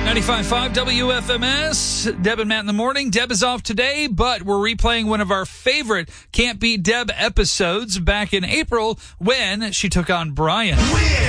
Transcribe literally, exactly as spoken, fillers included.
ninety-five point five W F M S, Deb and Matt in the morning. Deb is off today, but we're replaying one of our favorite Can't Beat Deb episodes back in April when she took on Brian.